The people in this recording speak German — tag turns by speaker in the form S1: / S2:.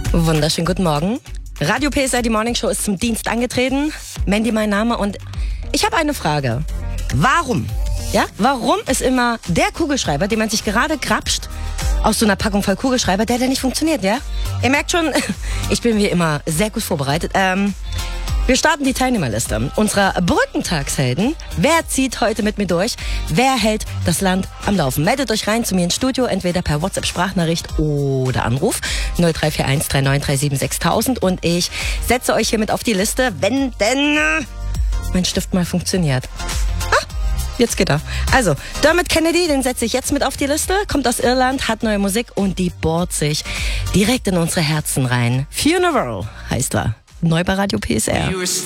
S1: Wunderschönen guten Morgen. Radio PSR, die Morning Show ist zum Dienst angetreten. Mandy mein Name und ich habe eine Frage. Warum? Ja, warum ist immer der Kugelschreiber, den man sich gerade grapscht, aus so einer Packung voll Kugelschreiber, der nicht funktioniert, ja? Ihr merkt schon, ich bin wie immer sehr gut vorbereitet. Wir starten die Teilnehmerliste unserer Brückentagshelden. Wer zieht heute mit mir durch? Wer hält das Land am Laufen? Meldet euch rein zu mir ins Studio, entweder per WhatsApp-Sprachnachricht oder Anruf 0341 3937 6000 und ich setze euch hiermit auf die Liste, wenn denn mein Stift mal funktioniert. Jetzt geht er. Also, Dermot Kennedy, den setze ich jetzt mit auf die Liste. Kommt aus Irland, hat neue Musik und die bohrt sich direkt in unsere Herzen rein. Funeral heißt er. Neu bei Radio PSR.